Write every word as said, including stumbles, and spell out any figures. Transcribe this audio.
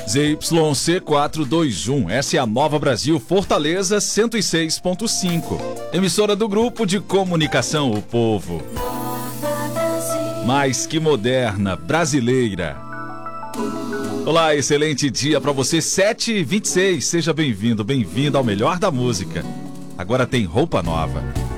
Z Y C quatrocentos e vinte e um, essa é a Nova Brasil Fortaleza cento e seis ponto cinco. Emissora do Grupo de Comunicação O Povo. Mais que moderna, brasileira. Olá, excelente dia para você, sete e vinte e seis. Seja bem-vindo, bem-vinda ao melhor da música. Agora tem roupa nova.